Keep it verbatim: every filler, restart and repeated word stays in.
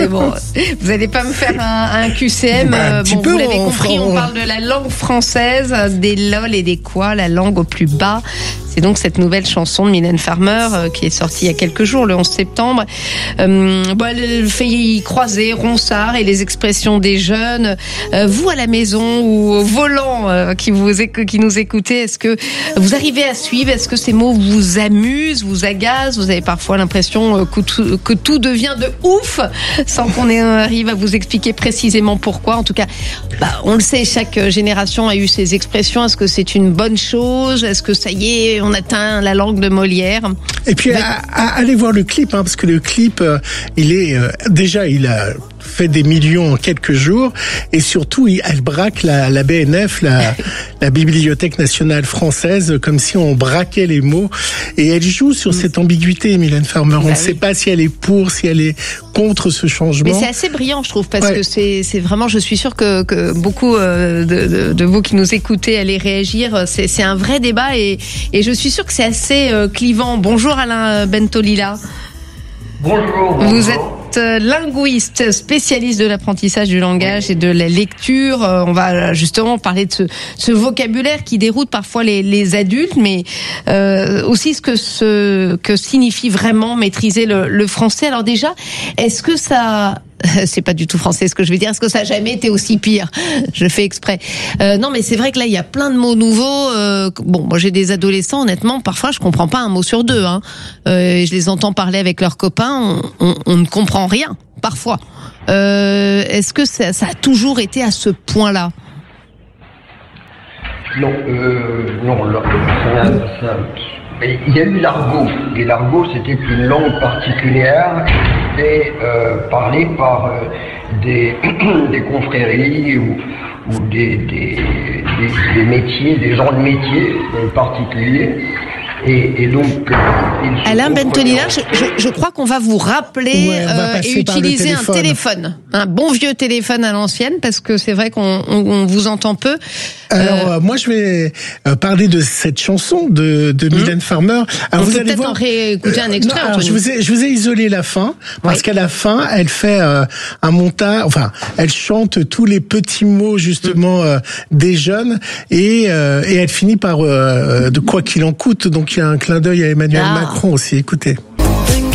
mais bon, vous n'allez pas me faire un, un Q C M. Bah, un bon, peu, vous l'avez on compris, fera, on on... parle de la langue française, des lol et des quoi, la langue au plus bas. C'est donc cette nouvelle chanson de Mylène Farmer euh, qui est sortie il y a quelques jours, le onze septembre. Euh, bon, elle fait y croiser Ronsard et les expressions des jeunes. Euh, vous, à la maison ou au volant euh, qui, vous, qui nous écoutez, est-ce que vous arrivez à suivre? Est-ce que ces mots vous amusent, vous agacent? Vous avez parfois l'impression que tout, que tout devient de ouf sans qu'on arrive à vous expliquer précisément pourquoi. En tout cas, bah, on le sait, chaque génération a eu ses expressions. Est-ce que c'est une bonne chose? Est-ce que ça y est, on atteint la langue de Molière? Et puis, à, à, allez voir le clip, hein, parce que le clip, euh, il est euh, déjà, il a fait des millions en quelques jours, et surtout, il, elle braque la, la B N F, la, la Bibliothèque nationale française, comme si on braquait les mots. Et elle joue sur mmh. cette ambiguïté, Mylène Farmer. Bah on ne oui. sait pas si elle est pour, si elle est contre ce changement. Mais c'est assez brillant, je trouve, parce ouais. que c'est, c'est vraiment, je suis sûre que, que beaucoup de, de, de vous qui nous écoutez allez réagir. C'est, c'est un vrai débat, et, et je suis sûre que c'est assez euh, clivant. Bonjour Alain Bentolila. Bonjour. Vous êtes linguiste, spécialiste de l'apprentissage du langage et de la lecture. On va justement parler de ce, ce vocabulaire qui déroute parfois les, les adultes, mais euh, aussi ce que, ce que signifie vraiment maîtriser le, le français. Alors déjà, est-ce que ça... C'est pas du tout français ce que je vais dire. Est-ce que ça a jamais été aussi pire? Je fais exprès. Euh, non, mais c'est vrai que là, il y a plein de mots nouveaux. Euh, bon, moi, j'ai des adolescents. Honnêtement, parfois, je comprends pas un mot sur deux. Hein. Euh, je les entends parler avec leurs copains. On, on, on ne comprend rien, parfois. Euh, est-ce que ça, ça a toujours été à ce point-là? Non, euh, non, là, ça, ça, il y a eu l'argot. Et l'argot, c'était une langue particulière. Était euh, parlé par euh, des, des confréries ou, ou des, des, des, des métiers, des gens de métiers euh, particuliers. Et, et donc, euh, Alain Bentolila, je, je, je crois qu'on va vous rappeler ouais, euh, et utiliser un téléphone, un bon vieux téléphone à l'ancienne, parce que c'est vrai qu'on on, on vous entend peu. Alors euh, moi je vais euh, parler de cette chanson de, de Mylène mmh. Farmer. Alors on vous peut allez peut-être voir. en réécouter un extrait. Non, alors, je vous ai je vous ai isolé la fin parce oui. qu'à la fin elle fait euh, un montage. Enfin, elle chante tous les petits mots justement mmh. euh, des jeunes et euh, et elle finit par euh, de quoi qu'il en coûte. Donc il y a un clin d'œil à Emmanuel ah. Macron aussi. Écoutez.